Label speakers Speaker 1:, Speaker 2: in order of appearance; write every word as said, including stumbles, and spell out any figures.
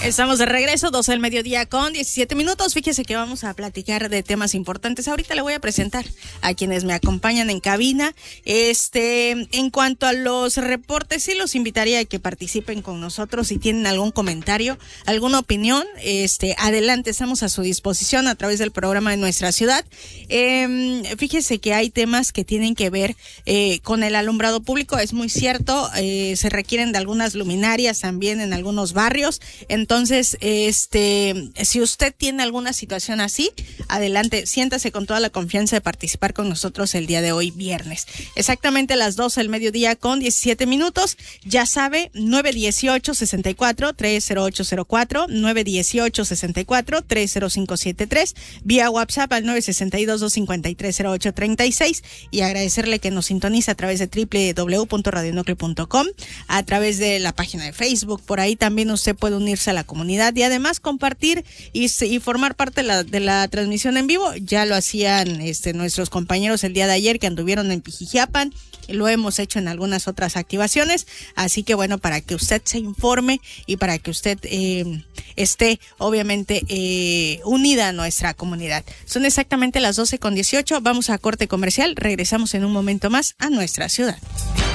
Speaker 1: Estamos de regreso, doce del mediodía con diecisiete minutos. Fíjese que vamos a platicar de temas importantes. Ahorita le voy a presentar a quienes me acompañan en cabina. Este, en cuanto a los reportes, sí los invitaría a que participen con nosotros. Si tienen algún comentario, alguna opinión, este, adelante, estamos a su disposición a través del programa de Nuestra Ciudad. Eh, fíjese que hay temas que tienen que ver eh, con el alumbrado público. Es muy cierto, eh, se requieren de algunas luminarias también en algunos barrios. Entonces, este, si usted tiene alguna situación así, adelante, siéntase con toda la confianza de participar con nosotros el día de hoy, viernes. Exactamente a las doce del mediodía con diecisiete minutos. Ya sabe, nueve dieciocho, sesenta y cuatro, tres cero ocho cero cuatro, nueve dieciocho, sesenta y cuatro, tres cero cinco siete tres, vía WhatsApp al nueve seis dos, dos cinco tres, cero ocho tres seis, y agradecerle que nos sintoniza a través de doble u doble u doble u punto radio núcleo punto com, a través de la página de Facebook. Por ahí también usted puede unirse a la comunidad y además compartir y, y formar parte de la, de la transmisión en vivo. Ya lo hacían este, nuestros compañeros el día de ayer que anduvieron en Pijijiapan, lo hemos hecho en algunas otras activaciones, así que bueno, para que usted se informe y para que usted eh, esté obviamente eh, unida a nuestra comunidad. Son exactamente las doce con dieciocho, vamos a corte comercial, regresamos en un momento más a Nuestra Ciudad.